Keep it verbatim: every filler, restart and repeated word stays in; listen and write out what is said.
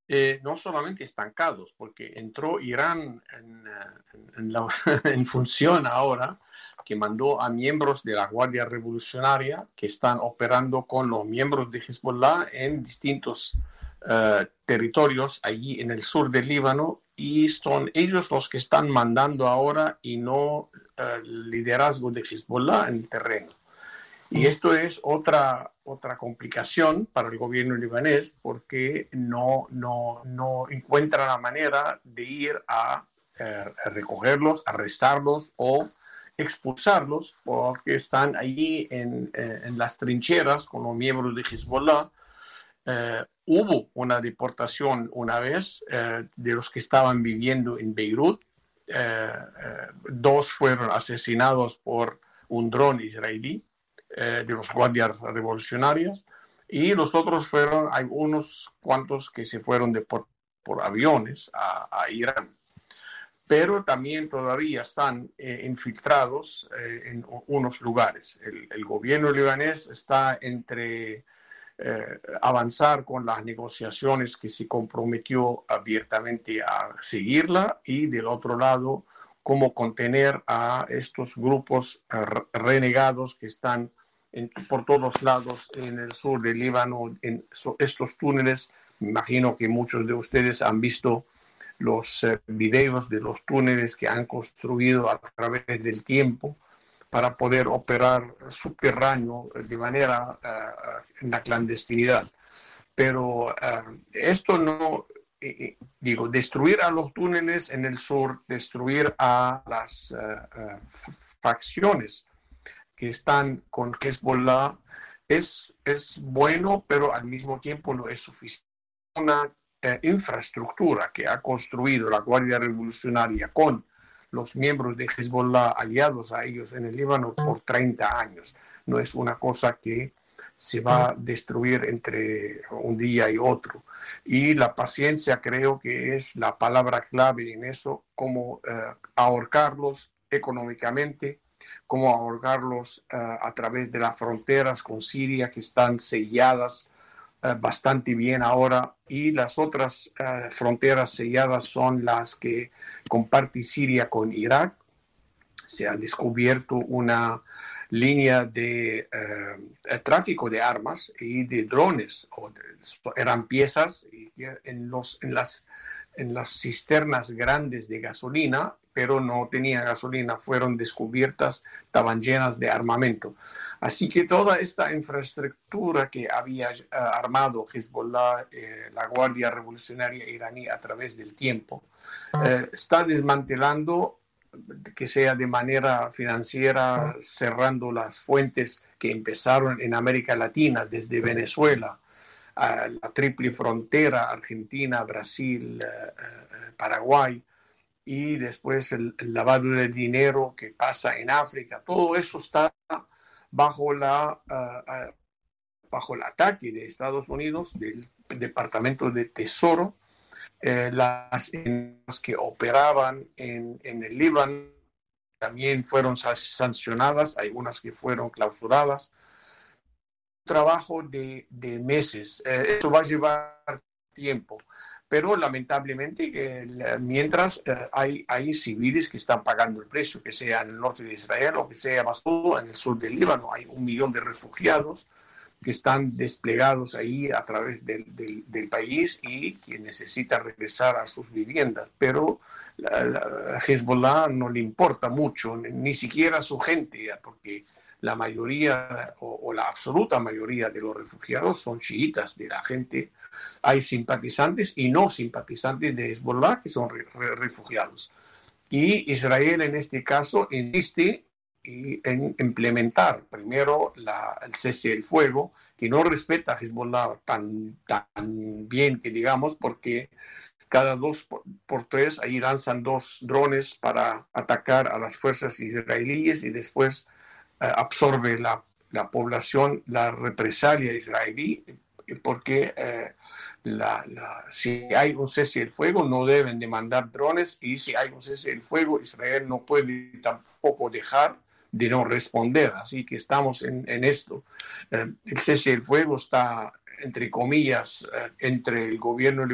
Eh, no solamente estancados, porque entró Irán en, eh, en, la, en función ahora, que mandó a miembros de la Guardia Revolucionaria que están operando con los miembros de Hezbollah en distintos uh, territorios allí en el sur del Líbano, y son ellos los que están mandando ahora y no uh, el liderazgo de Hezbollah en el terreno. Y esto es otra, otra complicación para el gobierno libanés, porque no, no, no encuentra la manera de ir a, eh, a recogerlos, arrestarlos o expulsarlos, porque están allí en, eh, en las trincheras con los miembros de Hezbollah. Eh, hubo una deportación una vez eh, de los que estaban viviendo en Beirut. Eh, eh, dos fueron asesinados por un dron israelí eh, de los guardias revolucionarios, y los otros fueron, hay unos cuantos que se fueron de por, por aviones a, a Irán, pero también todavía están eh, infiltrados eh, en unos lugares. El, el gobierno libanés está entre eh, avanzar con las negociaciones que se comprometió abiertamente a seguirla, y del otro lado, cómo contener a estos grupos eh, renegados que están en, por todos lados en el sur del Líbano, en so, estos túneles. Me imagino que muchos de ustedes han visto los eh, videos de los túneles que han construido a través del tiempo para poder operar subterráneo de manera uh, en la clandestinidad. Pero uh, esto no, eh, digo, destruir a los túneles en el sur, destruir a las uh, uh, facciones que están con Hezbollah, es, es bueno, pero al mismo tiempo no es suficiente. Una eh, infraestructura que ha construido la Guardia Revolucionaria con los miembros de Hezbollah aliados a ellos en el Líbano por treinta años. No es una cosa que se va a destruir entre un día y otro. Y la paciencia creo que es la palabra clave en eso, cómo eh, ahorcarlos económicamente, cómo ahorcarlos uh, a través de las fronteras con Siria, que están selladas uh, bastante bien ahora, y las otras uh, fronteras selladas son las que comparte Siria con Irak. Se ha descubierto una línea de uh, tráfico de armas y de drones, o de, eran piezas en, los, en, las, en las cisternas grandes de gasolina, pero no tenían gasolina, fueron descubiertas, estaban llenas de armamento. Así que toda esta infraestructura que había uh, armado Hezbollah, eh, la Guardia Revolucionaria iraní a través del tiempo, eh, está desmantelando, que sea de manera financiera, cerrando las fuentes que empezaron en América Latina, desde Venezuela, a la triple frontera, Argentina, Brasil, eh, eh, Paraguay, y después el, el lavado de dinero que pasa en África. Todo eso está bajo, la, uh, uh, bajo el ataque de Estados Unidos, del Departamento de Tesoro. Eh, las que operaban en, en el Líbano también fueron sancionadas, hay unas que fueron clausuradas. Un trabajo de, de meses. Eh, esto va a llevar tiempo, pero lamentablemente eh, mientras eh, hay, hay civiles que están pagando el precio, que sea en el norte de Israel o que sea más todo en el sur del Líbano. Hay un millón de refugiados que están desplegados ahí a través del, del, del país, y que necesitan regresar a sus viviendas, pero la, la Hezbollah no le importa mucho, ni siquiera a su gente, porque la mayoría o, o la absoluta mayoría de los refugiados son chiitas, de la gente. Hay simpatizantes y no simpatizantes de Hezbollah que son re, re, refugiados. Y Israel en este caso insiste en implementar primero la, el cese del fuego, que no respeta a Hezbollah tan, tan bien que digamos, porque cada dos por, por tres ahí lanzan dos drones para atacar a las fuerzas israelíes, y después eh, absorbe la, la población, la represalia israelí, porque eh, la, la, si hay un cese del fuego no deben de mandar drones, y si hay un cese del fuego Israel no puede tampoco dejar de no responder. Así que estamos en, en esto. Eh, el cese del fuego está, entre comillas, eh, entre el gobierno